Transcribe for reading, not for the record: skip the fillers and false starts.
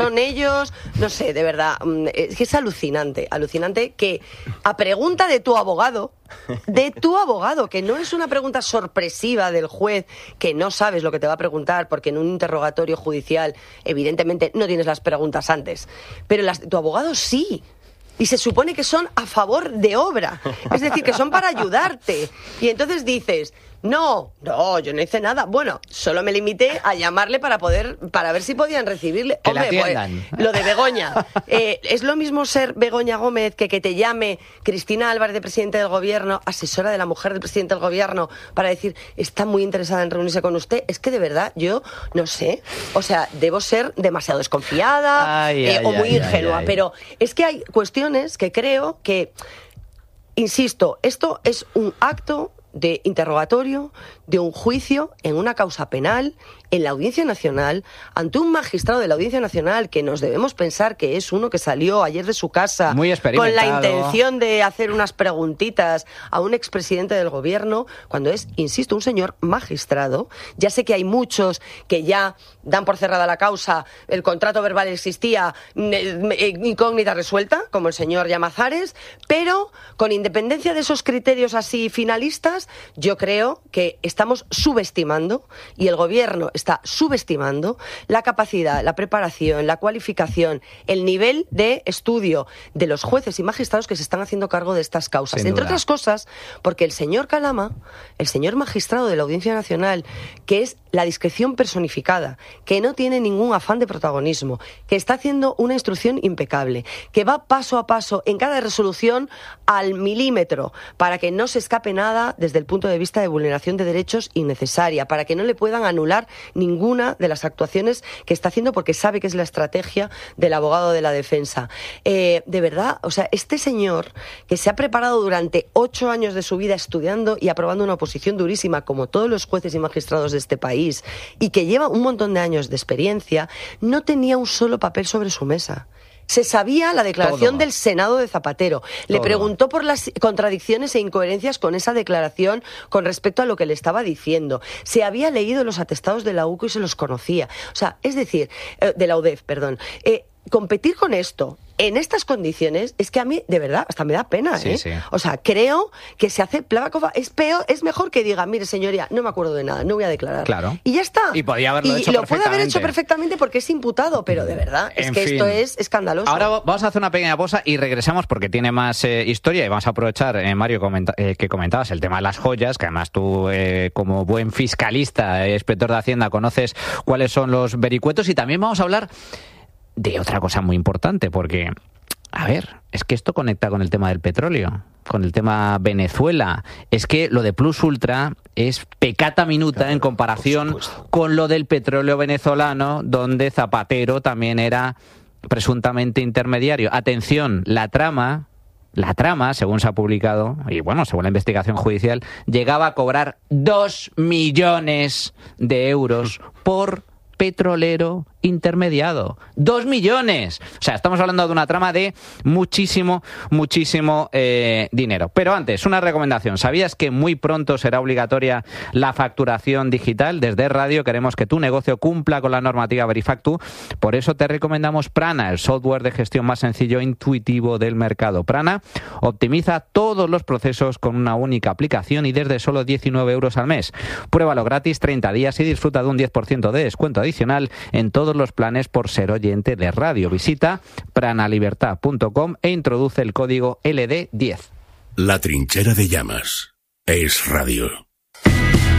Son ellos, no sé, de verdad, es que es alucinante que a pregunta de tu abogado, que no es una pregunta sorpresiva del juez, que no sabes lo que te va a preguntar, porque en un interrogatorio judicial, evidentemente, no tienes las preguntas antes, pero las de tu abogado sí. Y se supone que son a favor de obra, es decir, que son para ayudarte. Y entonces dices, no, yo no hice nada. Bueno, solo me limité a llamarle para ver si podían recibirle. Que Hombre, la atiendan. pues, lo de Begoña. Es lo mismo ser Begoña Gómez que te llame Cristina Álvarez, de presidente del gobierno, asesora de la mujer del presidente del gobierno, para decir, está muy interesada en reunirse con usted. Es que de verdad, yo no sé. O sea, debo ser demasiado desconfiada o muy ingenua. Pero es que hay cuestiones que creo que, insisto, esto es un acto de interrogatorio, de un juicio en una causa penal, en la Audiencia Nacional, ante un magistrado de la Audiencia Nacional que nos debemos pensar que es uno que salió ayer de su casa con la intención de hacer unas preguntitas a un expresidente del gobierno, cuando es, insisto, un señor magistrado. Ya sé que hay muchos que ya dan por cerrada la causa, el contrato verbal existía, incógnita resuelta, como el señor Llamazares, pero con independencia de esos criterios así finalistas, yo creo que estamos subestimando, y el gobierno está subestimando, la capacidad, la preparación, la cualificación, el nivel de estudio de los jueces y magistrados que se están haciendo cargo de estas causas. Entre otras cosas, porque el señor Calama, el señor magistrado de la Audiencia Nacional, que es la discreción personificada, que no tiene ningún afán de protagonismo, que está haciendo una instrucción impecable, que va paso a paso en cada resolución al milímetro para que no se escape nada desde el punto de vista de vulneración de derechos innecesaria, para que no le puedan anular ninguna de las actuaciones que está haciendo, porque sabe que es la estrategia del abogado de la defensa. De verdad, o sea, este señor que se ha preparado durante 8 años de su vida estudiando y aprobando una oposición durísima, como todos los jueces y magistrados de este país, y que lleva un montón de años de experiencia, no tenía un solo papel sobre su mesa. Se sabía la declaración del Senado de Zapatero. Le preguntó por las contradicciones e incoherencias con esa declaración con respecto a lo que le estaba diciendo. Se había leído los atestados de la UCO y se los conocía. O sea, es decir, de la UDEF, perdón. Competir con esto en estas condiciones es que a mí, de verdad, hasta me da pena, ¿eh? Sí. O sea, creo que se hace Plavakova. Es mejor que diga, mire, señoría, no me acuerdo de nada, no voy a declarar. Claro. Y ya está. Y podía haberlo hecho perfectamente. Lo puede haber hecho perfectamente porque es imputado, pero de verdad, es que esto es escandaloso. Ahora vamos a hacer una pequeña pausa y regresamos porque tiene más historia, y vamos a aprovechar, Mario, que comentabas el tema de las joyas, que además tú, como buen fiscalista, inspector de Hacienda, conoces cuáles son los vericuetos, y también vamos a hablar de otra cosa muy importante, porque, a ver, es que esto conecta con el tema del petróleo, con el tema Venezuela. Es que lo de Plus Ultra es pecata minuta en comparación con lo del petróleo venezolano, donde Zapatero también era presuntamente intermediario. Atención, la trama, según se ha publicado, y bueno, según la investigación judicial, llegaba a cobrar 2 millones de euros por petrolero intermediado. 2 millones. O sea, estamos hablando de una trama de muchísimo dinero. Pero antes, una recomendación. ¿Sabías que muy pronto será obligatoria la facturación digital? Desde Radio queremos que tu negocio cumpla con la normativa Verifactu. Por eso te recomendamos Prana, el software de gestión más sencillo e intuitivo del mercado. Prana optimiza todos los procesos con una única aplicación y desde solo 19 euros al mes. Pruébalo gratis 30 días y disfruta de un 10% de descuento adicional en todos los planes por ser oyente de Radio. Visita pranalibertad.com e introduce el código LD10. La trinchera de llamas es radio.